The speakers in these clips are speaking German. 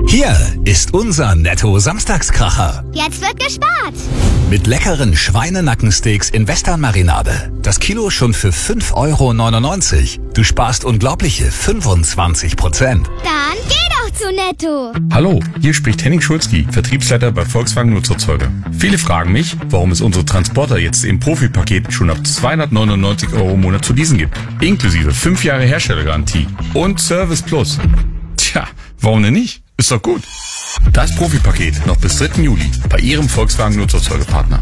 Hier ist unser Netto-Samstagskracher. Jetzt wird gespart. Mit leckeren Schweinenackensteaks in Western-Marinade. Das Kilo schon für 5,99 €. Du sparst unglaubliche 25%. Dann geh doch zu Netto. Hallo, hier spricht Henning Schulzki, Vertriebsleiter bei Volkswagen Nutzerzeuger. Viele fragen mich, warum es unsere Transporter jetzt im Profi-Paket schon ab 299 € im Monat zu leasen gibt. Inklusive 5 Jahre Herstellergarantie und Service Plus. Tja, warum denn nicht? Ist doch gut. Das Profi-Paket noch bis 3. Juli bei Ihrem Volkswagen Nutzerzeugerpartner.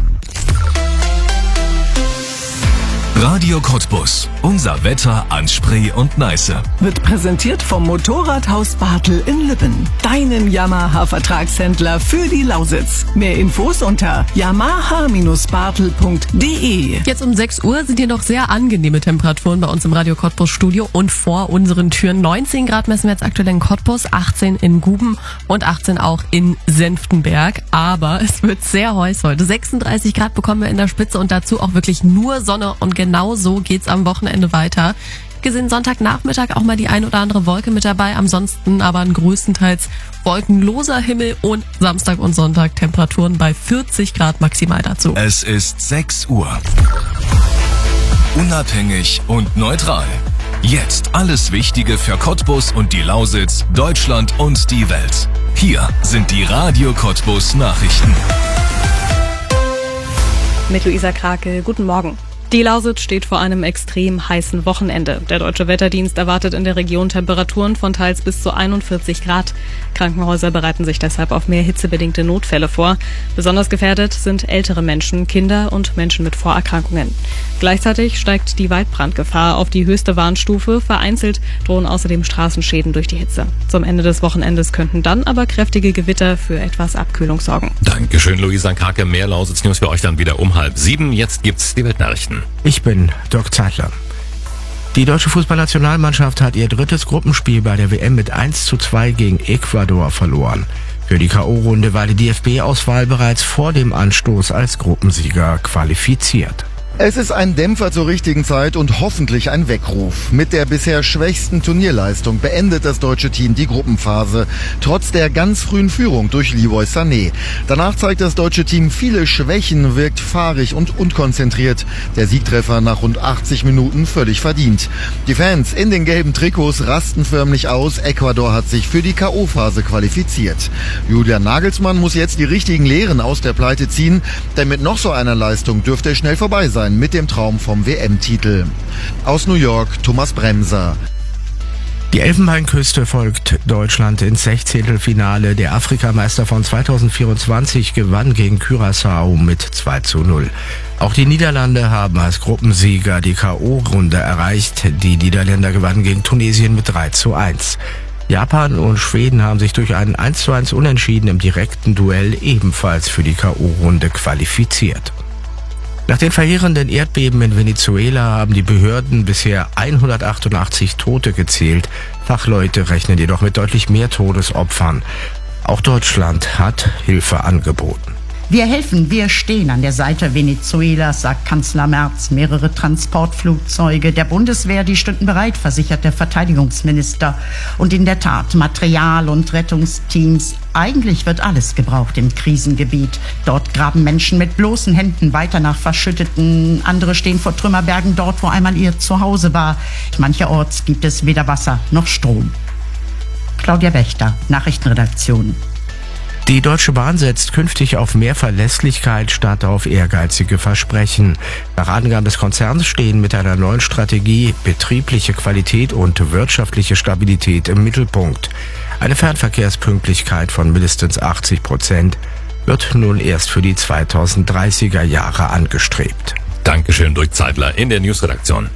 Radio Cottbus. Unser Wetter an Spree und Neiße. Wird präsentiert vom Motorradhaus Bartel in Lübben. Deinem Yamaha-Vertragshändler für die Lausitz. Mehr Infos unter yamaha-bartel.de. Jetzt um 6 Uhr sind hier noch sehr angenehme Temperaturen bei uns im Radio Cottbus Studio und vor unseren Türen. 19 Grad messen wir jetzt aktuell in Cottbus, 18 in Guben und 18 auch in Senftenberg. Aber es wird sehr heiß heute. 36 Grad bekommen wir in der Spitze und dazu auch wirklich nur Sonne und genau so geht's am Wochenende weiter. Gesehen Sonntagnachmittag auch mal die ein oder andere Wolke mit dabei, ansonsten aber ein größtenteils wolkenloser Himmel und Samstag und Sonntag Temperaturen bei 40 Grad maximal dazu. Es ist 6 Uhr. Unabhängig und neutral. Jetzt alles Wichtige für Cottbus und die Lausitz, Deutschland und die Welt. Hier sind die Radio Cottbus Nachrichten. Mit Luisa Krake, guten Morgen. Die Lausitz steht vor einem extrem heißen Wochenende. Der Deutsche Wetterdienst erwartet in der Region Temperaturen von teils bis zu 41 Grad. Krankenhäuser bereiten sich deshalb auf mehr hitzebedingte Notfälle vor. Besonders gefährdet sind ältere Menschen, Kinder und Menschen mit Vorerkrankungen. Gleichzeitig steigt die Waldbrandgefahr auf die höchste Warnstufe. Vereinzelt drohen außerdem Straßenschäden durch die Hitze. Zum Ende des Wochenendes könnten dann aber kräftige Gewitter für etwas Abkühlung sorgen. Dankeschön, Luisa Krake. Mehr Lausitz-News für euch dann wieder um 6:30. Jetzt gibt's die Weltnachrichten. Ich bin Dirk Zeitler. Die deutsche Fußballnationalmannschaft hat ihr drittes Gruppenspiel bei der WM mit 1:2 gegen Ecuador verloren. Für die K.O.-Runde war die DFB-Auswahl bereits vor dem Anstoß als Gruppensieger qualifiziert. Es ist ein Dämpfer zur richtigen Zeit und hoffentlich ein Weckruf. Mit der bisher schwächsten Turnierleistung beendet das deutsche Team die Gruppenphase, trotz der ganz frühen Führung durch Leroy Sané. Danach zeigt das deutsche Team viele Schwächen, wirkt fahrig und unkonzentriert. Der Siegtreffer nach rund 80 Minuten völlig verdient. Die Fans in den gelben Trikots rasten förmlich aus. Ecuador hat sich für die K.O.-Phase qualifiziert. Julian Nagelsmann muss jetzt die richtigen Lehren aus der Pleite ziehen, denn mit noch so einer Leistung dürfte es schnell vorbei sein mit dem Traum vom WM-Titel. Aus New York, Thomas Bremser. Die Elfenbeinküste folgt Deutschland ins 16. Der Afrikameister von 2024 gewann gegen Curaçao mit 2:0. Auch die Niederlande haben als Gruppensieger die K.O.-Runde erreicht. Die Niederländer gewannen gegen Tunesien mit 3:1. Japan und Schweden haben sich durch einen 1:1 Unentschieden im direkten Duell ebenfalls für die K.O.-Runde qualifiziert. Nach den verheerenden Erdbeben in Venezuela haben die Behörden bisher 188 Tote gezählt. Fachleute rechnen jedoch mit deutlich mehr Todesopfern. Auch Deutschland hat Hilfe angeboten. Wir helfen, wir stehen an der Seite Venezuelas, sagt Kanzler Merz. Mehrere Transportflugzeuge der Bundeswehr, die stünden bereit, versichert der Verteidigungsminister. Und in der Tat, Material und Rettungsteams. Eigentlich wird alles gebraucht im Krisengebiet. Dort graben Menschen mit bloßen Händen weiter nach Verschütteten. Andere stehen vor Trümmerbergen dort, wo einmal ihr Zuhause war. Mancherorts gibt es weder Wasser noch Strom. Claudia Wächter, Nachrichtenredaktion. Die Deutsche Bahn setzt künftig auf mehr Verlässlichkeit statt auf ehrgeizige Versprechen. Nach Angaben des Konzerns stehen mit einer neuen Strategie betriebliche Qualität und wirtschaftliche Stabilität im Mittelpunkt. Eine Fernverkehrspünktlichkeit von mindestens 80% wird nun erst für die 2030er Jahre angestrebt. Dankeschön, Dirk Zeitler in der Newsredaktion.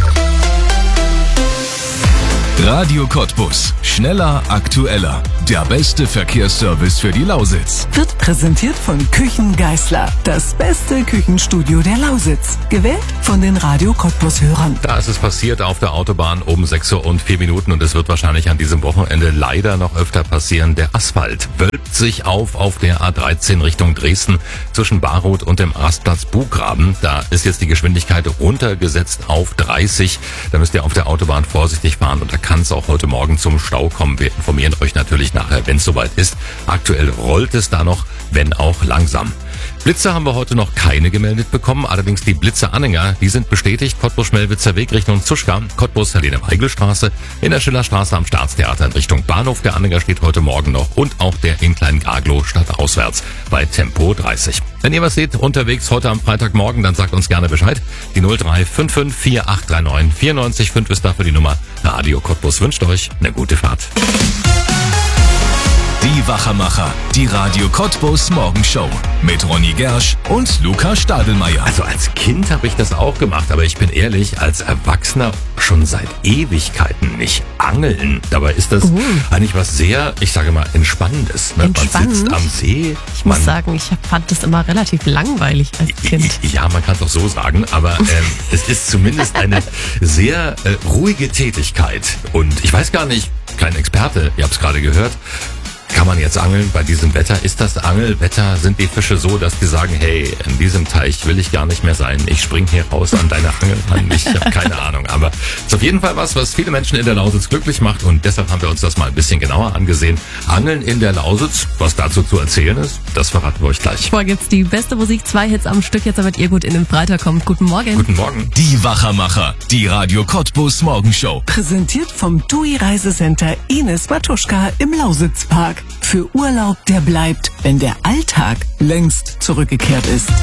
Radio Cottbus. Schneller, aktueller. Der beste Verkehrsservice für die Lausitz. Wird präsentiert von Küchen Geisler. Das beste Küchenstudio der Lausitz. Gewählt von den Radio Cottbus-Hörern. Da ist es passiert auf der Autobahn um 6:04 und es wird wahrscheinlich an diesem Wochenende leider noch öfter passieren. Der Asphalt wölbt sich auf der A13 Richtung Dresden zwischen Baroth und dem Rastplatz Buhgraben. Da ist jetzt die Geschwindigkeit runtergesetzt auf 30. Da müsst ihr auf der Autobahn vorsichtig fahren. Und da kann es auch heute Morgen zum Stau kommen. Wir informieren euch natürlich nachher, wenn es soweit ist. Aktuell rollt es da noch, wenn auch langsam. Blitze haben wir heute noch keine gemeldet bekommen, allerdings die Blitze-Anhänger, die sind bestätigt. Cottbus-Schmelwitzer Weg Richtung Zuschka, Cottbus-Helene-Weigel-Straße, in der Schillerstraße am Staatstheater in Richtung Bahnhof. Der Anhänger steht heute Morgen noch und auch der in Klein-Gaglow stadtauswärts bei Tempo 30. Wenn ihr was seht unterwegs heute am Freitagmorgen, dann sagt uns gerne Bescheid. Die 0355 4839 94 ist dafür die Nummer. Radio Cottbus wünscht euch eine gute Fahrt. Die Wachermacher, die Radio Cottbus Morgenshow mit Ronny Gersch und Lukas Stadelmeier. Also als Kind habe ich das auch gemacht, aber ich bin ehrlich, als Erwachsener schon seit Ewigkeiten nicht angeln. Dabei ist das eigentlich was sehr, ich sage mal, Entspannendes. Ne? Man sitzt am See. Ich muss sagen, ich fand das immer relativ langweilig als Kind. Ja, man kann es auch so sagen, aber es ist zumindest eine sehr ruhige Tätigkeit. Und ich weiß gar nicht, kein Experte, ihr habt es gerade gehört, kann man jetzt angeln bei diesem Wetter? Ist das Angelwetter? Sind die Fische so, dass die sagen, hey, in diesem Teich will ich gar nicht mehr sein. Ich spring hier raus an deine Angel ran. Ich habe keine Ahnung. Aber es ist auf jeden Fall was viele Menschen in der Lausitz glücklich macht. Und deshalb haben wir uns das mal ein bisschen genauer angesehen. Angeln in der Lausitz, was dazu zu erzählen ist, das verraten wir euch gleich. Vorher gibt's die beste Musik, 2 Hits am Stück, jetzt damit ihr gut in den Freitag kommt. Guten Morgen. Guten Morgen. Die Wachermacher, die Radio Cottbus Morgenshow. Präsentiert vom TUI Reisecenter Ines Matuschka im Lausitzpark. Für Urlaub, der bleibt, wenn der Alltag längst zurückgekehrt ist.